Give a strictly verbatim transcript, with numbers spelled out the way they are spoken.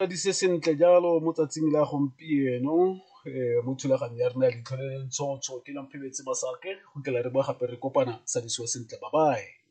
ipaakadise sentle jalo mo tsatsing la gompieno mo thulaganyo ya rena ya leitlho le le ntšhotšho ke Nomphebetse Masake go ke la re ba gape re kopana sa disiwa sentle, bye bye.